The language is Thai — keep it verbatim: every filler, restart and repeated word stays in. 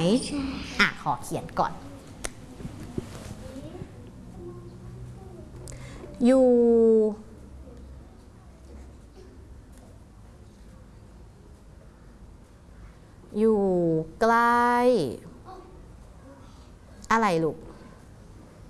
อ่ะขอเขียนก่อนอยู่อยู่ใกล้อะไรลูก